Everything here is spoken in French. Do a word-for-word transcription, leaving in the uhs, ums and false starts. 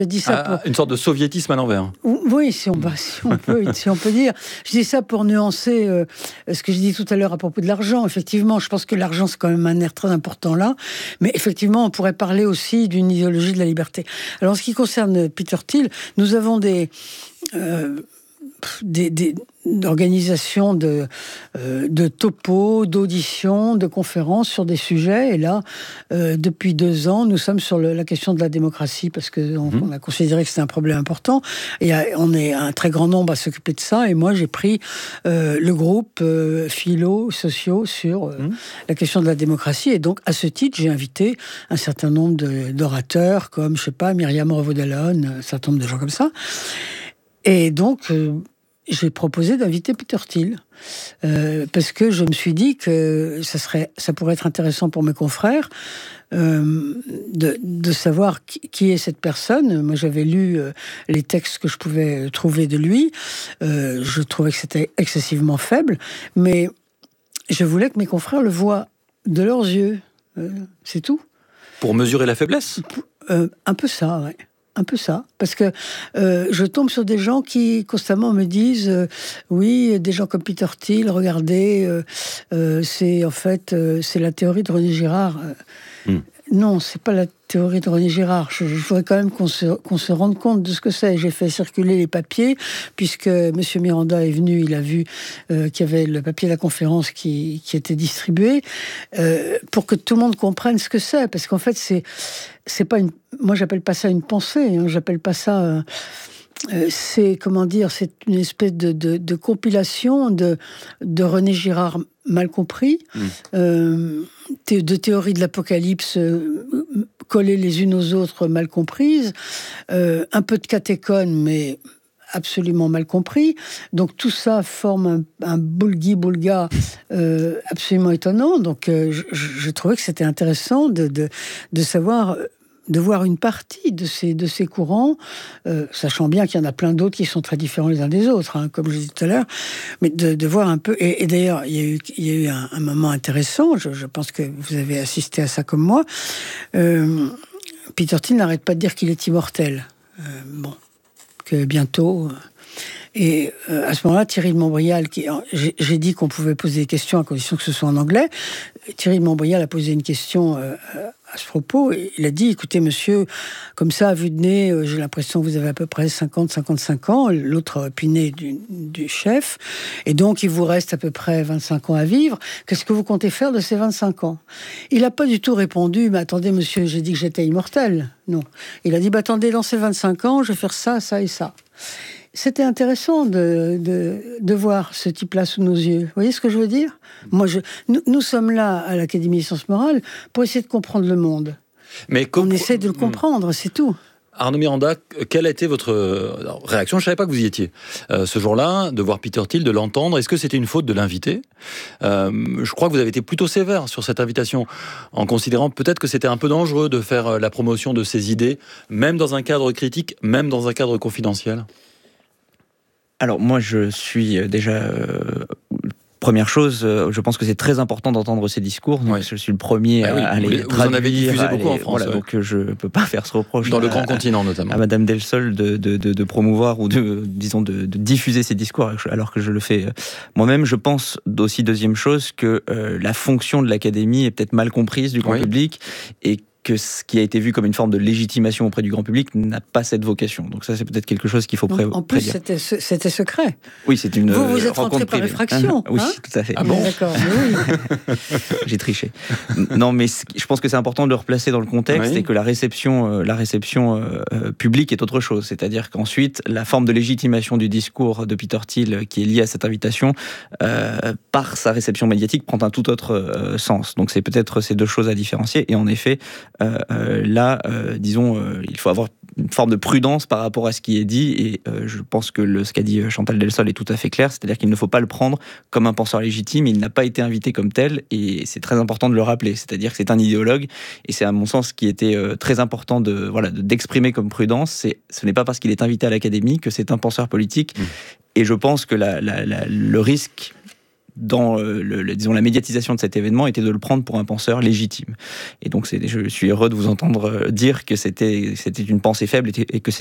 Je dis ça pour... Une sorte de soviétisme à l'envers. Oui, si on, bah, si on, peut, si on peut dire. Je dis ça pour nuancer euh, ce que je dis tout à l'heure à propos de l'argent. Effectivement, je pense que l'argent, c'est quand même un nerf très important là. Mais effectivement, on pourrait parler aussi d'une idéologie de la liberté. Alors, en ce qui concerne Peter Thiel, nous avons des... Euh, Des, des organisations de, euh, de topos, d'auditions, de conférences sur des sujets. Et là, euh, depuis deux ans, nous sommes sur le, la question de la démocratie parce qu'on mmh. on a considéré que c'était un problème important. Et on est un très grand nombre à s'occuper de ça. Et moi, j'ai pris euh, le groupe euh, philo, sociaux sur euh, mmh. la question de la démocratie. Et donc, à ce titre, j'ai invité un certain nombre de, d'orateurs comme, je sais pas, Myriam Revaud-Dallon, un certain nombre de gens comme ça. Et donc, euh, j'ai proposé d'inviter Peter Thiel. Euh, parce que je me suis dit que ça, serait, ça pourrait être intéressant pour mes confrères euh, de, de savoir qui, qui est cette personne. Moi, j'avais lu euh, les textes que je pouvais trouver de lui. Euh, je trouvais que c'était excessivement faible. Mais je voulais que mes confrères le voient de leurs yeux. Euh, c'est tout. Pour mesurer la faiblesse ? euh, Un peu ça, ouais. Un peu ça, parce que euh, je tombe sur des gens qui constamment me disent euh, oui, des gens comme Peter Thiel, regardez, euh, euh, c'est en fait euh, c'est la théorie de René Girard. Mm. Non, c'est pas la théorie de René Girard. Je, je voudrais quand même qu'on se, qu'on se rende compte de ce que c'est. J'ai fait circuler les papiers, puisque M. Miranda est venu, il a vu euh, qu'il y avait le papier de la conférence qui, qui était distribué, euh, pour que tout le monde comprenne ce que c'est. Parce qu'en fait, c'est, c'est pas une... Moi, j'appelle pas ça une pensée, hein, j'appelle pas ça... Euh, Euh, c'est, comment dire, c'est une espèce de, de, de compilation de, de René Girard mal compris, mmh. euh, de théories de l'apocalypse euh, collées les unes aux autres mal comprises, euh, un peu de catéchone, mais absolument mal compris. Donc tout ça forme un, un boulgui-boulga euh, absolument étonnant. Donc euh, je, je trouvais que c'était intéressant de, de, de savoir... de voir une partie de ces, de ces courants, euh, sachant bien qu'il y en a plein d'autres qui sont très différents les uns des autres, hein, comme je disais tout à l'heure, mais de, de voir un peu... Et, et d'ailleurs, il y a eu, il y a eu un, un moment intéressant, je, je pense que vous avez assisté à ça comme moi. Euh, Peter Thiel n'arrête pas de dire qu'il est immortel. Euh, bon, que bientôt... Et euh, à ce moment-là, Thierry de Montbrial, qui, j'ai, j'ai dit qu'on pouvait poser des questions à condition que ce soit en anglais. Thierry de Montbrial a posé une question euh, à ce propos. Et il a dit, écoutez, monsieur, comme ça, à vue de nez, euh, j'ai l'impression que vous avez à peu près cinquante à cinquante-cinq ans. L'autre opiné du, du chef. Et donc, il vous reste à peu près vingt-cinq ans à vivre. Qu'est-ce que vous comptez faire de ces vingt-cinq ans ? Il n'a pas du tout répondu, mais attendez, monsieur, j'ai dit que j'étais immortel. Non. Il a dit, bah, attendez, dans ces vingt-cinq ans, je vais faire ça, ça et ça. C'était intéressant de, de, de voir ce type-là sous nos yeux. Vous voyez ce que je veux dire ? Moi, je, nous, nous sommes là, à l'Académie des sciences morales, pour essayer de comprendre le monde. Mais comme... On essaie de le comprendre, c'est tout. Arnaud Miranda, quelle a été votre réaction ? Je ne savais pas que vous y étiez euh, ce jour-là, de voir Peter Thiel, de l'entendre. Est-ce que c'était une faute de l'inviter ? euh, Je crois que vous avez été plutôt sévère sur cette invitation, en considérant peut-être que c'était un peu dangereux de faire la promotion de ses idées, même dans un cadre critique, même dans un cadre confidentiel. Alors moi, je suis déjà... Euh, première chose, euh, je pense que c'est très important d'entendre ces discours. Donc ouais. Je suis le premier bah oui, à, à les vous traduire. Vous en avez diffusé beaucoup les, en France. Voilà, ouais. Donc je ne peux pas faire ce reproche. Dans à, le grand continent, notamment. À Madame Delsol de, de, de, de promouvoir ou de, disons, de, de diffuser ces discours, alors que je le fais moi-même. Je pense aussi, deuxième chose, que euh, la fonction de l'Académie est peut-être mal comprise du grand oui. public et que ce qui a été vu comme une forme de légitimation auprès du grand public n'a pas cette vocation. Donc ça, c'est peut-être quelque chose qu'il faut pré- en plus, prédire. C'était, c'était secret. Oui, c'est une vous, vous êtes rencontre rentré par privée. effraction. Oui, hein tout à fait. Ah bon, d'accord. Oui. J'ai triché. Non, mais je pense que c'est important de le replacer dans le contexte oui. et que la réception, la réception euh, publique est autre chose. C'est-à-dire qu'ensuite, la forme de légitimation du discours de Peter Thiel qui est liée à cette invitation, euh, par sa réception médiatique, prend un tout autre euh, sens. Donc c'est peut-être ces deux choses à différencier. Et en effet, Euh, euh, là, euh, disons, euh, il faut avoir une forme de prudence par rapport à ce qui est dit, et euh, je pense que le, ce qu'a dit Chantal Delsol est tout à fait clair, c'est-à-dire qu'il ne faut pas le prendre comme un penseur légitime, il n'a pas été invité comme tel, et c'est très important de le rappeler, c'est-à-dire que c'est un idéologue, et c'est à mon sens ce qui était euh, très important de, voilà, de, d'exprimer comme prudence, c'est, ce n'est pas parce qu'il est invité à l'Académie que c'est un penseur politique, mmh. et je pense que la, la, la, le risque dans le, le, disons, la médiatisation de cet événement était de le prendre pour un penseur légitime. Et donc c'est, je suis heureux de vous entendre dire que c'était, c'était une pensée faible et que